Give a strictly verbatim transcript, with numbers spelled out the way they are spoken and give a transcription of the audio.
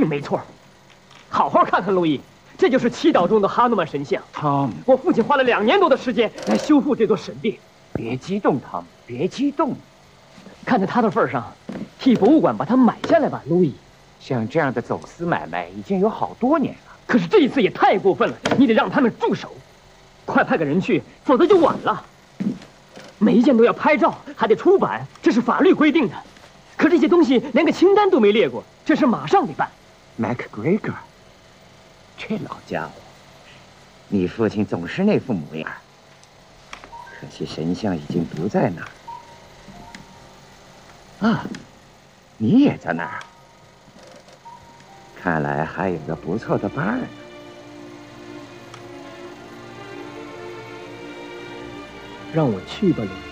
没错。好好看看路易，这就是祈祷中的哈努曼神像。 汤姆， 我父亲花了两年多的时间来修复这座神殿。 别激动，汤姆，别激动。 看在他的份上，替博物馆把它买下来吧，路易。 像这样的走私买卖已经有好多年了。 可是这一次也太过分了，你得让他们住手，快派个人去，否则就晚了。每一件都要拍照，还得出版，这是法律规定的。可这些东西连个清单都没列过，这事马上得办。 MacGregor， 这老家伙，你父亲总是那副模样。可惜神像已经不在那儿。啊，你也在那儿。看来还有个不错的伴儿呢。 让我去吧，路易。